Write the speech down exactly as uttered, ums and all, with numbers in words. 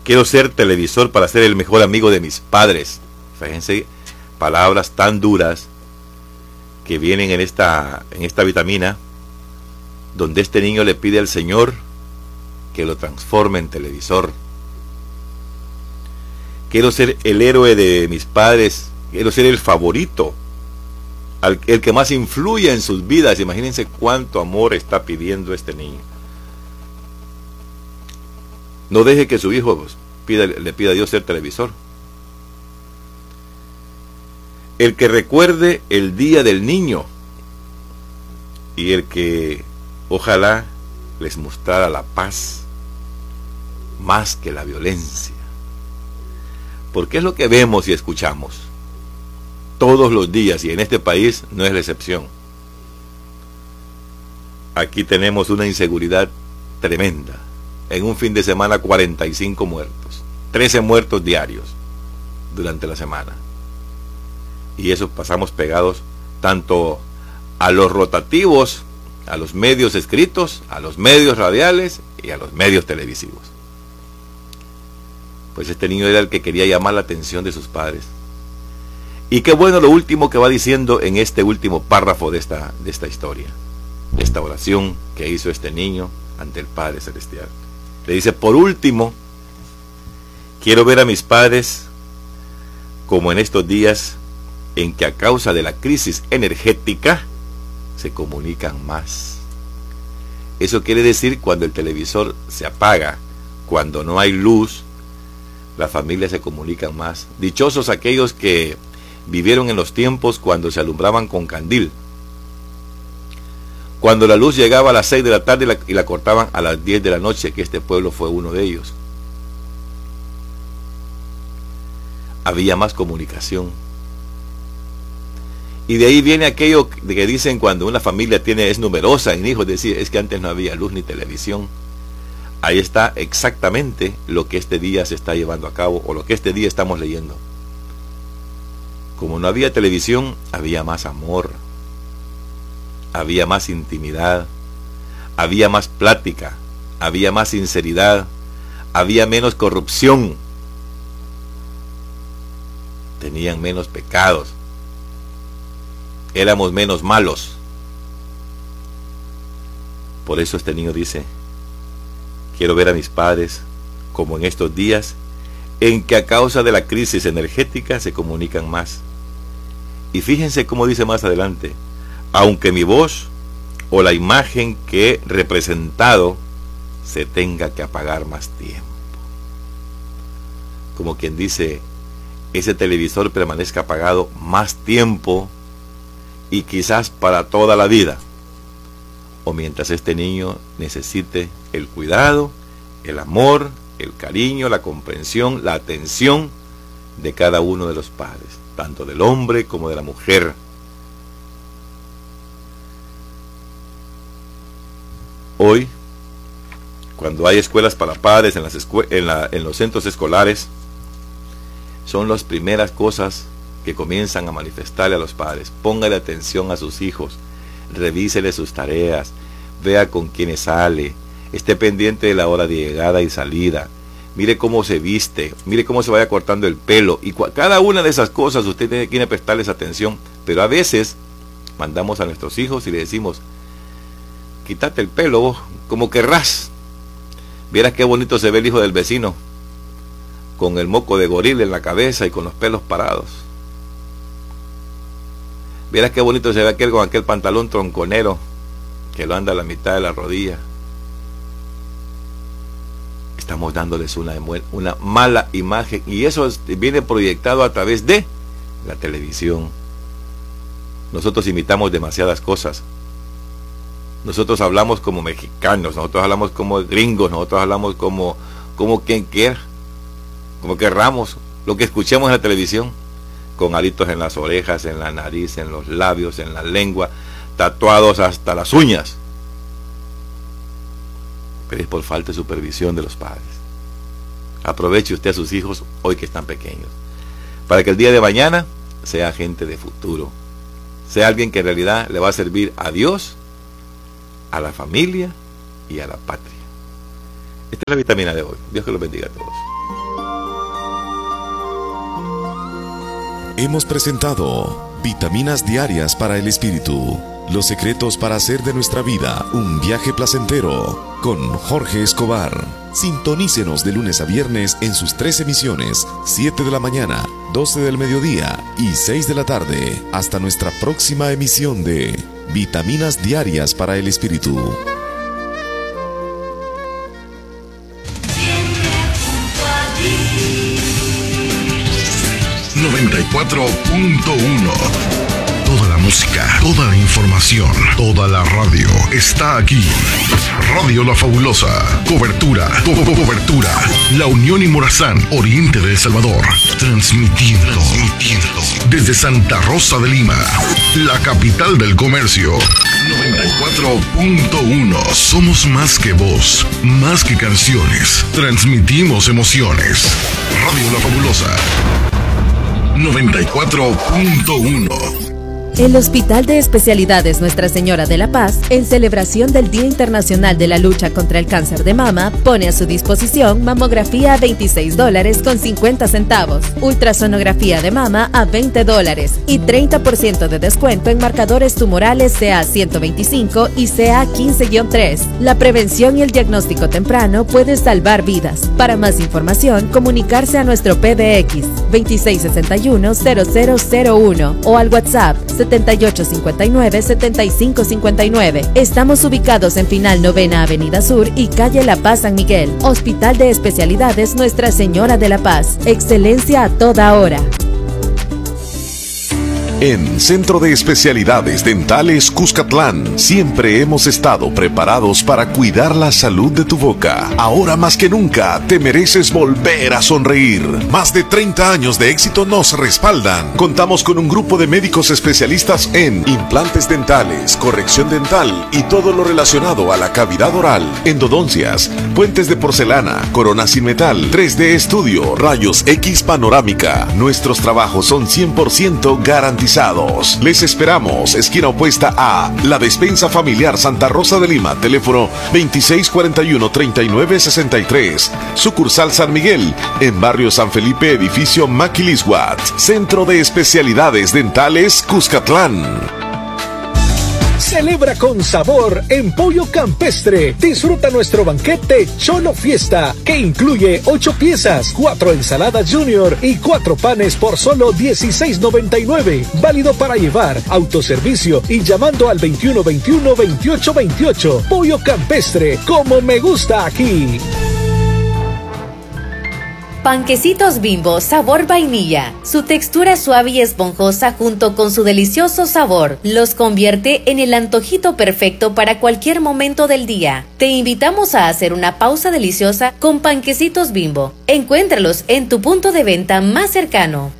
Quiero ser televisor para ser el mejor amigo de mis padres. Fíjense, palabras tan duras que vienen en esta, en esta vitamina, donde este niño le pide al Señor que lo transforme en televisor. Quiero ser el héroe de mis padres, quiero ser el favorito, al, el que más influye en sus vidas. Imagínense cuánto amor está pidiendo este niño. No deje que su hijo pues, pida, le pida a Dios ser televisor. El que recuerde el día del niño y el que ojalá les mostrara la paz más que la violencia. Porque es lo que vemos y escuchamos todos los días, y en este país no es la excepción. Aquí tenemos una inseguridad tremenda. En un fin de semana cuarenta y cinco muertos, trece muertos diarios durante la semana. Y eso pasamos pegados tanto a los rotativos, a los medios escritos, a los medios radiales y a los medios televisivos. Pues este niño era el que quería llamar la atención de sus padres. Y qué bueno lo último que va diciendo en este último párrafo de esta, de esta historia, de esta oración que hizo este niño ante el Padre Celestial. Le dice, por último, quiero ver a mis padres como en estos días en que a causa de la crisis energética se comunican más. Eso quiere decir cuando el televisor se apaga, cuando no hay luz, las familias se comunican más. Dichosos aquellos que vivieron en los tiempos cuando se alumbraban con candil, cuando la luz llegaba a las seis de la tarde y la, y la cortaban a las diez de la noche, que este pueblo fue uno de ellos. Había más comunicación. Y de ahí viene aquello que dicen cuando una familia tiene, es numerosa en hijos, es decir, es que antes no había luz ni televisión. Ahí está exactamente lo que este día se está llevando a cabo, o lo que este día estamos leyendo. Como no había televisión, había más amor, había más intimidad, había más plática, había más sinceridad, había menos corrupción, tenían menos pecados, éramos menos malos. Por eso este niño dice, quiero ver a mis padres como en estos días en que a causa de la crisis energética se comunican más. Y fíjense cómo dice más adelante, aunque mi voz o la imagen que he representado se tenga que apagar más tiempo. Como quien dice, ese televisor permanezca apagado más tiempo y quizás para toda la vida, o mientras este niño necesite el cuidado, el amor, el cariño, la comprensión, la atención de cada uno de los padres, tanto del hombre como de la mujer. Hoy, cuando hay escuelas para padres en, las escue en, la, en los centros escolares, son las primeras cosas que comienzan a manifestarle a los padres. Póngale atención a sus hijos, revísele sus tareas, vea con quiénes sale, esté pendiente de la hora de llegada y salida, mire cómo se viste, mire cómo se vaya cortando el pelo, y cada una de esas cosas usted tiene que prestarles atención. Pero a veces mandamos a nuestros hijos y le decimos, quítate el pelo vos, como querrás, vieras qué bonito se ve el hijo del vecino, con el moco de gorila en la cabeza y con los pelos parados. Vieras qué bonito se ve aquel con aquel pantalón tronconero que lo anda a la mitad de la rodilla. Estamos dándoles una, una mala imagen, y eso viene proyectado a través de la televisión. Nosotros imitamos demasiadas cosas. Nosotros hablamos como mexicanos, nosotros hablamos como gringos, nosotros hablamos como, como quien quiera, como querramos, lo que escuchemos en la televisión, con aritos en las orejas, en la nariz, en los labios, en la lengua, tatuados hasta las uñas. Pero es por falta de supervisión de los padres. Aproveche usted a sus hijos hoy que están pequeños, para que el día de mañana sea gente de futuro, sea alguien que en realidad le va a servir a Dios, a la familia y a la patria. Esta es la vitamina de hoy. Dios que los bendiga a todos. Hemos presentado Vitaminas Diarias para el Espíritu. Los secretos para hacer de nuestra vida un viaje placentero, con Jorge Escobar. Sintonícenos de lunes a viernes en sus tres emisiones, siete de la mañana, doce del mediodía y seis de la tarde. Hasta nuestra próxima emisión de Vitaminas Diarias para el Espíritu. noventa y cuatro punto uno. Toda la música, toda la información, toda la radio está aquí. Radio La Fabulosa. Cobertura, co co cobertura. La Unión y Morazán, Oriente de El Salvador. Transmitiendo, transmitiendo desde Santa Rosa de Lima, la capital del comercio. noventa y cuatro punto uno. Somos más que voz, más que canciones. Transmitimos emociones. Radio La Fabulosa. noventa y cuatro punto uno. El Hospital de Especialidades Nuestra Señora de la Paz, en celebración del Día Internacional de la Lucha contra el Cáncer de Mama, pone a su disposición mamografía a veintiséis dólares con cincuenta centavos, ultrasonografía de mama a veinte dólares y treinta por ciento de descuento en marcadores tumorales C A ciento veinticinco y C A quince guión tres. La prevención y el diagnóstico temprano puede salvar vidas. Para más información, comunicarse a nuestro P B X veintiséis sesenta y uno cero cero cero uno o al WhatsApp setenta y ocho cincuenta y nueve setenta y cinco cincuenta y nueve. Estamos ubicados en Final Novena Avenida Sur y Calle La Paz San Miguel. Hospital de Especialidades Nuestra Señora de la Paz. Excelencia a toda hora. En Centro de Especialidades Dentales Cuscatlán, siempre hemos estado preparados para cuidar la salud de tu boca. Ahora más que nunca, te mereces volver a sonreír. Más de treinta años de éxito nos respaldan. Contamos con un grupo de médicos especialistas en implantes dentales, corrección dental y todo lo relacionado a la cavidad oral, endodoncias, puentes de porcelana, corona sin metal, tres D estudio, rayos X panorámica. Nuestros trabajos son cien por ciento garantizados. Les esperamos, esquina opuesta a La Despensa Familiar Santa Rosa de Lima, teléfono veintiséis cuarenta y uno treinta y nueve sesenta y tres, sucursal San Miguel, en barrio San Felipe, edificio Maquilisguat, Centro de Especialidades Dentales Cuscatlán. Celebra con sabor en Pollo Campestre. Disfruta nuestro banquete Cholo Fiesta, que incluye ocho piezas, cuatro ensaladas junior y cuatro panes por solo dieciséis noventa y nueve. Válido para llevar, autoservicio y llamando al veintiuno veintiuno veintiocho veintiocho. Pollo Campestre, como me gusta aquí. Panquecitos Bimbo sabor vainilla. Su textura suave y esponjosa junto con su delicioso sabor los convierte en el antojito perfecto para cualquier momento del día. Te invitamos a hacer una pausa deliciosa con Panquecitos Bimbo. Encuéntralos en tu punto de venta más cercano.